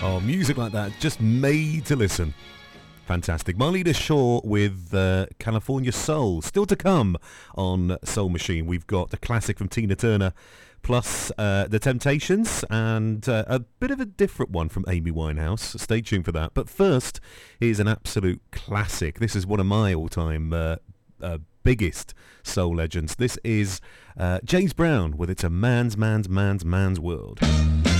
Oh, music like that, just made to listen. Fantastic. Marlena Shaw with California Soul. Still to come on Soul Machine. We've got a classic from Tina Turner, plus The Temptations, and a bit of a different one from Amy Winehouse. Stay tuned for that. But first, here's an absolute classic. This is one of my all-time biggest soul legends. This is James Brown with It's a Man's World.